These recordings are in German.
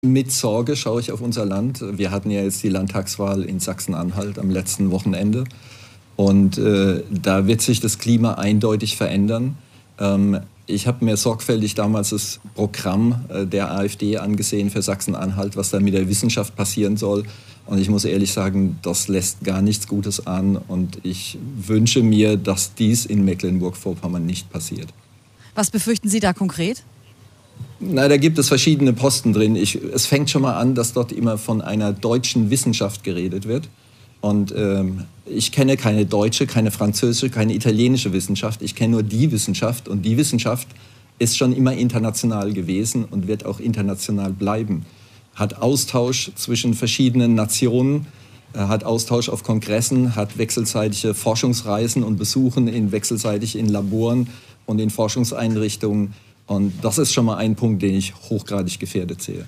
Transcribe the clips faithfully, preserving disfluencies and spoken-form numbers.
Mit Sorge schaue ich auf unser Land. Wir hatten ja jetzt die Landtagswahl in Sachsen-Anhalt am letzten Wochenende. Und äh, da wird sich das Klima eindeutig verändern. Ähm, ich habe mir sorgfältig damals das Programm äh, der AfD angesehen für Sachsen-Anhalt, was da mit der Wissenschaft passieren soll. Und ich muss ehrlich sagen, das lässt gar nichts Gutes an. Und ich wünsche mir, dass dies in Mecklenburg-Vorpommern nicht passiert. Was befürchten Sie da konkret? Na, da gibt es verschiedene Posten drin. Ich, es fängt schon mal an, dass dort immer von einer deutschen Wissenschaft geredet wird. Und ähm, ich kenne keine deutsche, keine französische, keine italienische Wissenschaft. Ich kenne nur die Wissenschaft. Und die Wissenschaft ist schon immer international gewesen und wird auch international bleiben. Hat Austausch zwischen verschiedenen Nationen, hat Austausch auf Kongressen, hat wechselseitige Forschungsreisen und Besuchen in, wechselseitig in Laboren und in Forschungseinrichtungen. Und das ist schon mal ein Punkt, den ich hochgradig gefährdet sehe.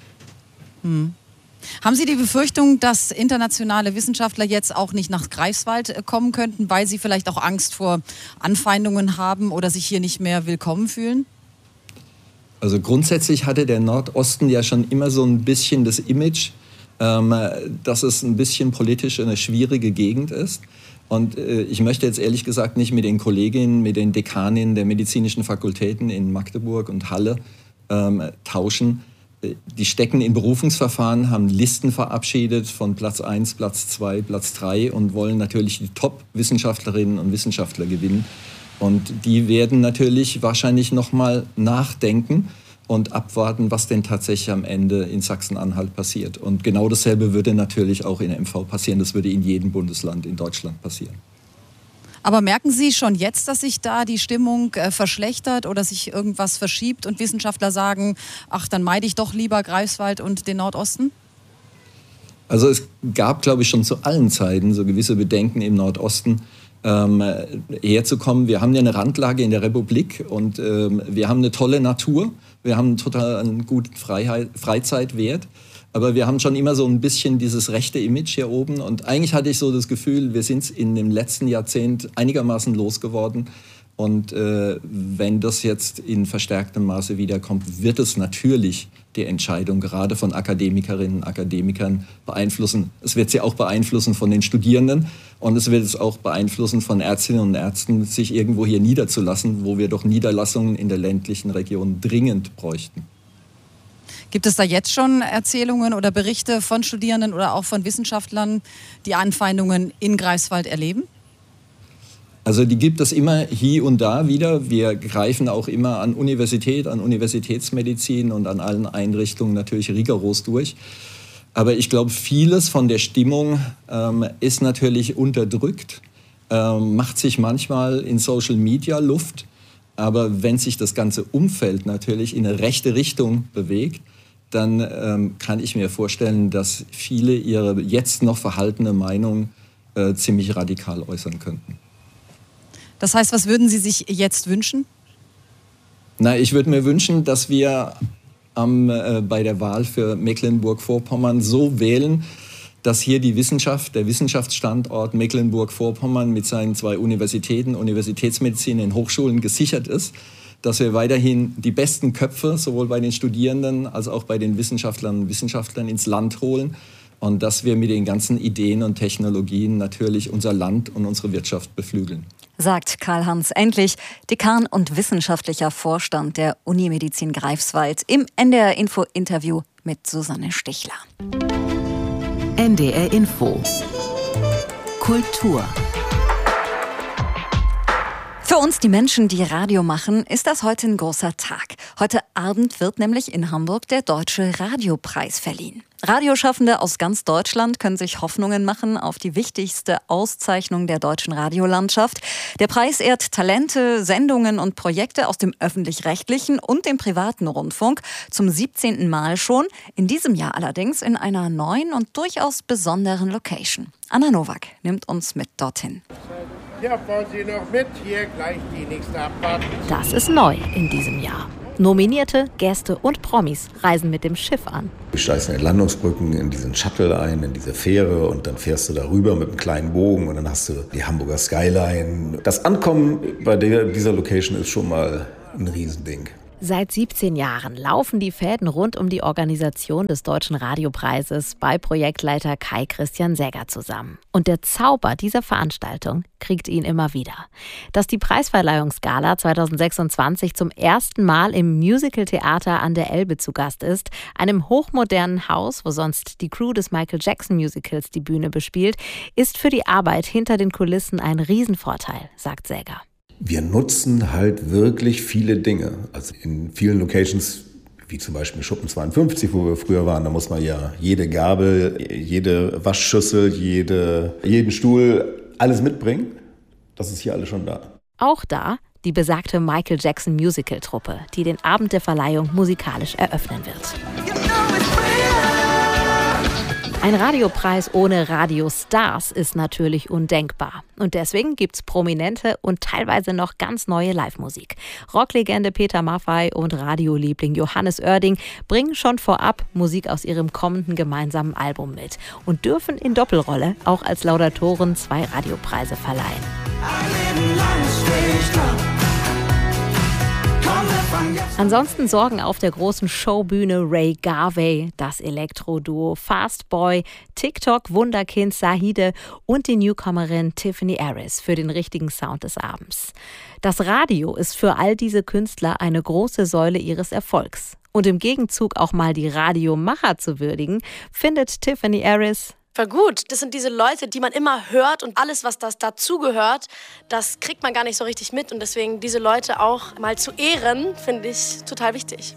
Hm. Haben Sie die Befürchtung, dass internationale Wissenschaftler jetzt auch nicht nach Greifswald kommen könnten, weil sie vielleicht auch Angst vor Anfeindungen haben oder sich hier nicht mehr willkommen fühlen? Also grundsätzlich hatte der Nordosten ja schon immer so ein bisschen das Image, ähm, dass es ein bisschen politisch eine schwierige Gegend ist. Und äh, ich möchte jetzt ehrlich gesagt nicht mit den Kolleginnen, mit den Dekaninnen der medizinischen Fakultäten in Magdeburg und Halle ähm, tauschen. Die stecken in Berufungsverfahren, haben Listen verabschiedet von Platz eins, Platz zwei, Platz drei und wollen natürlich die Top-Wissenschaftlerinnen und Wissenschaftler gewinnen. Und die werden natürlich wahrscheinlich noch mal nachdenken und abwarten, was denn tatsächlich am Ende in Sachsen-Anhalt passiert. Und genau dasselbe würde natürlich auch in M V passieren. Das würde in jedem Bundesland in Deutschland passieren. Aber merken Sie schon jetzt, dass sich da die Stimmung äh, verschlechtert oder sich irgendwas verschiebt und Wissenschaftler sagen, ach, dann meide ich doch lieber Greifswald und den Nordosten? Also es gab, glaube ich, schon zu allen Zeiten so gewisse Bedenken im Nordosten, ähm, herzukommen. Wir haben ja eine Randlage in der Republik und ähm, wir haben eine tolle Natur. Wir haben total einen guten Freiheit, Freizeitwert. Aber wir haben schon immer so ein bisschen dieses rechte Image hier oben. Und eigentlich hatte ich so das Gefühl, wir sind es in dem letzten Jahrzehnt einigermaßen losgeworden. Und äh, wenn das jetzt in verstärktem Maße wiederkommt, wird es natürlich die Entscheidung gerade von Akademikerinnen und Akademikern beeinflussen. Es wird sie auch beeinflussen von den Studierenden. Und es wird es auch beeinflussen von Ärztinnen und Ärzten, sich irgendwo hier niederzulassen, wo wir doch Niederlassungen in der ländlichen Region dringend bräuchten. Gibt es da jetzt schon Erzählungen oder Berichte von Studierenden oder auch von Wissenschaftlern, die Anfeindungen in Greifswald erleben? Also die gibt es immer hier und da wieder. Wir greifen auch immer an Universität, an Universitätsmedizin und an allen Einrichtungen natürlich rigoros durch. Aber ich glaube, vieles von der Stimmung ähm, ist natürlich unterdrückt, ähm, macht sich manchmal in Social Media Luft. Aber wenn sich das ganze Umfeld natürlich in eine rechte Richtung bewegt, dann ähm, kann ich mir vorstellen, dass viele ihre jetzt noch verhaltene Meinung äh, ziemlich radikal äußern könnten. Das heißt, was würden Sie sich jetzt wünschen? Na, ich würde mir wünschen, dass wir ähm, äh, bei der Wahl für Mecklenburg-Vorpommern so wählen, dass hier die Wissenschaft, der Wissenschaftsstandort Mecklenburg-Vorpommern mit seinen zwei Universitäten, Universitätsmedizin in Hochschulen gesichert ist, dass wir weiterhin die besten Köpfe sowohl bei den Studierenden als auch bei den Wissenschaftlern und Wissenschaftlern ins Land holen und dass wir mit den ganzen Ideen und Technologien natürlich unser Land und unsere Wirtschaft beflügeln. Sagt Karl-Hans Endlich, Dekan und wissenschaftlicher Vorstand der Unimedizin Greifswald im N D R-Info-Interview mit Susanne Stichler. N D R Info Kultur. Für uns, die Menschen, die Radio machen, ist das heute ein großer Tag. Heute Abend wird nämlich in Hamburg der Deutsche Radiopreis verliehen. Radioschaffende aus ganz Deutschland können sich Hoffnungen machen auf die wichtigste Auszeichnung der deutschen Radiolandschaft. Der Preis ehrt Talente, Sendungen und Projekte aus dem öffentlich-rechtlichen und dem privaten Rundfunk zum siebzehnten Mal schon. In diesem Jahr allerdings in einer neuen und durchaus besonderen Location. Anna Nowak nimmt uns mit dorthin. Ja, fahren Sie noch mit. Hier gleich die nächste Abfahrt. Das ist neu in diesem Jahr. Nominierte, Gäste und Promis reisen mit dem Schiff an. Du steigst in den Landungsbrücken in diesen Shuttle ein, in diese Fähre und dann fährst du darüber mit einem kleinen Bogen und dann hast du die Hamburger Skyline. Das Ankommen bei der, dieser Location ist schon mal ein Riesending. Seit siebzehn Jahren laufen die Fäden rund um die Organisation des Deutschen Radiopreises bei Projektleiter Kai Christian Säger zusammen. Und der Zauber dieser Veranstaltung kriegt ihn immer wieder. Dass die Preisverleihungsgala zweitausendsechsundzwanzig zum ersten Mal im Musical-Theater an der Elbe zu Gast ist, einem hochmodernen Haus, wo sonst die Crew des Michael Jackson Musicals die Bühne bespielt, ist für die Arbeit hinter den Kulissen ein Riesenvorteil, sagt Säger. Wir nutzen halt wirklich viele Dinge. Also in vielen Locations, wie zum Beispiel Schuppen zweiundfünfzig, wo wir früher waren, da muss man ja jede Gabel, jede Waschschüssel, jede, jeden Stuhl, alles mitbringen. Das ist hier alles schon da. Auch da die besagte Michael Jackson Musical-Truppe, die den Abend der Verleihung musikalisch eröffnen wird. Ein Radiopreis ohne Radiostars ist natürlich undenkbar. Und deswegen gibt's prominente und teilweise noch ganz neue Live-Musik. Rocklegende Peter Maffay und Radioliebling Johannes Oerding bringen schon vorab Musik aus ihrem kommenden gemeinsamen Album mit und dürfen in Doppelrolle auch als Laudatoren zwei Radiopreise verleihen. Ansonsten sorgen auf der großen Showbühne Ray Garvey, das Elektro-Duo Fastboy, TikTok-Wunderkind Sahide und die Newcomerin Tiffany Harris für den richtigen Sound des Abends. Das Radio ist für all diese Künstler eine große Säule ihres Erfolgs. Und im Gegenzug auch mal die Radiomacher zu würdigen, findet Tiffany Harris: War gut. Das sind diese Leute, die man immer hört und alles, was das dazugehört, das kriegt man gar nicht so richtig mit. Und deswegen diese Leute auch mal zu ehren, finde ich total wichtig.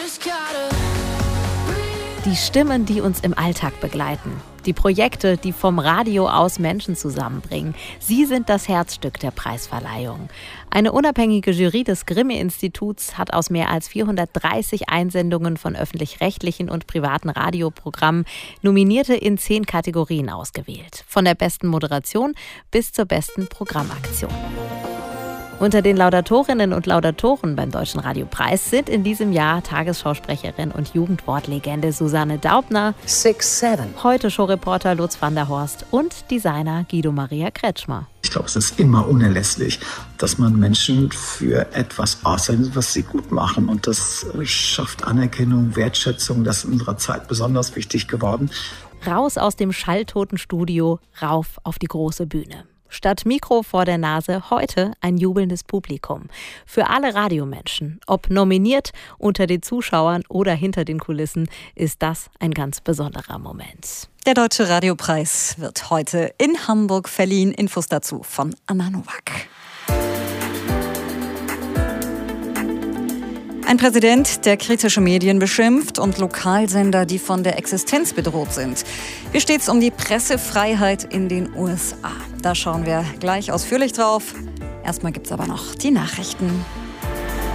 Die Stimmen, die uns im Alltag begleiten. Die Projekte, die vom Radio aus Menschen zusammenbringen. Sie sind das Herzstück der Preisverleihung. Eine unabhängige Jury des Grimme-Instituts hat aus mehr als vierhundertdreißig Einsendungen von öffentlich-rechtlichen und privaten Radioprogrammen Nominierte in zehn Kategorien ausgewählt. Von der besten Moderation bis zur besten Programmaktion. Unter den Laudatorinnen und Laudatoren beim Deutschen Radiopreis sind in diesem Jahr Tagesschausprecherin und Jugendwortlegende Susanne Daubner, Six, seven. Heute-Show-Reporter Lutz van der Horst und Designer Guido Maria Kretschmer. Ich glaube, es ist immer unerlässlich, dass man Menschen für etwas auszeichnet, was sie gut machen. Und das schafft Anerkennung, Wertschätzung. Das ist in unserer Zeit besonders wichtig geworden. Raus aus dem schalltoten Studio, rauf auf die große Bühne. Statt Mikro vor der Nase heute ein jubelndes Publikum. Für alle Radiomenschen, ob nominiert, unter den Zuschauern oder hinter den Kulissen, ist das ein ganz besonderer Moment. Der Deutsche Radiopreis wird heute in Hamburg verliehen. Infos dazu von Anna Nowak. Ein Präsident, der kritische Medien beschimpft und Lokalsender, die von der Existenz bedroht sind. Wie steht's um die Pressefreiheit in den U S A? Da schauen wir gleich ausführlich drauf. Erstmal gibt's aber noch die Nachrichten.